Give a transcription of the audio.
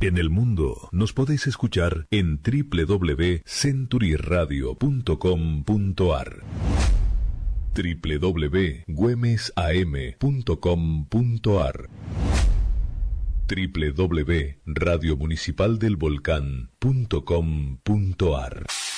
En el mundo nos podéis escuchar en www.centuryradio.com.ar, www.güemesam.com.ar, www.radiomunicipaldelvolcán.com.ar.